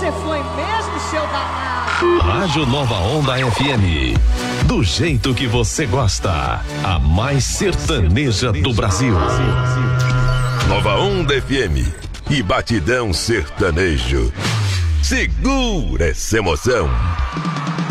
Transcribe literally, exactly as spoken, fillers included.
Você foi mesmo, seu danado. Rádio Nova Onda F M. Do jeito que você gosta. A mais sertaneja do Brasil. Nova Onda F M e Batidão Sertanejo. Segura essa emoção.